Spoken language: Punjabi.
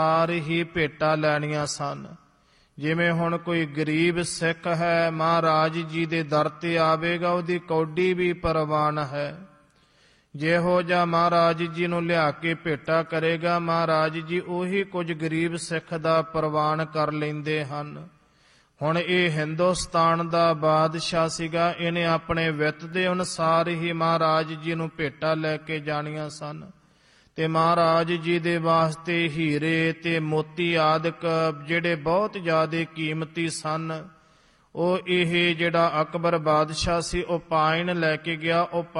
ਸਾਰ ਹੀ ਭੇਟਾ ਲੈਣੀਆਂ ਸਨ। ਜਿਵੇਂ ਹੁਣ ਕੋਈ ਗਰੀਬ ਸਿੱਖ ਹੈ, ਮਹਾਰਾਜ ਜੀ ਦੇ ਦਰ ਤੇ ਆਵੇਗਾ, ਉਹਦੀ ਕੌਡੀ ਵੀ ਪ੍ਰਵਾਨ ਹੈ। ਜਿਹੋ ਜਿਹਾ ਮਹਾਰਾਜ ਜੀ ਨੂੰ ਲਿਆ ਕੇ ਭੇਟਾ ਕਰੇਗਾ, ਮਹਾਰਾਜ ਜੀ ਉਹੀ ਕੁਝ ਗਰੀਬ ਸਿੱਖ ਦਾ ਪ੍ਰਵਾਨ ਕਰ ਲੈਂਦੇ ਹਨ। ਹੁਣ ਇਹ ਹਿੰਦੁਸਤਾਨ ਦਾ ਬਾਦਸ਼ਾਹ ਸੀਗਾ, ਇਹਨੇ ਆਪਣੇ ਵਿੱਤ ਦੇ ਅਨੁਸਾਰ ਹੀ ਮਹਾਰਾਜ ਜੀ ਨੂੰ ਭੇਟਾ ਲੈ ਕੇ ਜਾਣੀਆਂ ਸਨ। ਤੇ ਮਹਾਰਾਜ ਜੀ ਦੇ ਵਾਸਤੇ ਹੀਰੇ ਤੇ ਮੋਤੀ ਆਦਿਕ ਜਿਹੜੇ ਬਹੁਤ ਜ਼ਿਆਦਾ ਕੀਮਤੀ ਸਨ, ਉਹ ਇਹ ਜਿਹੜਾ ਅਕਬਰ ਬਾਦਸ਼ਾਹ ਸੀ ਉਹ ਪਾਇਨ ਲੈ ਕੇ ਗਿਆ। ਉਹ